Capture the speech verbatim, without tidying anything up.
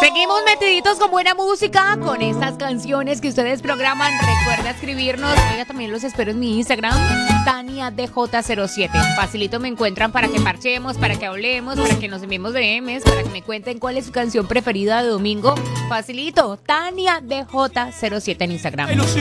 Seguimos metiditos con buena música, con estas canciones que ustedes programan. Recuerda escribirnos. Oiga, también los espero en mi Instagram, Tania D J cero siete. Facilito me encuentran para que parchemos, para que hablemos, para que nos enviemos D Ms, para que me cuenten cuál es su canción preferida de domingo. Facilito, Tania D J cero siete en Instagram.